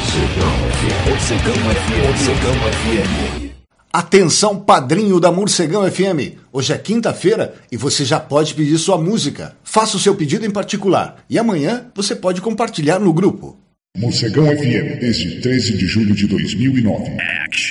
Morcegão FM. Atenção, padrinho da Morcegão FM. Hoje é quinta-feira e você já pode pedir sua música. Faça o seu pedido em particular e amanhã você pode compartilhar no grupo. Morcegão FM, desde 13 de julho de 2009.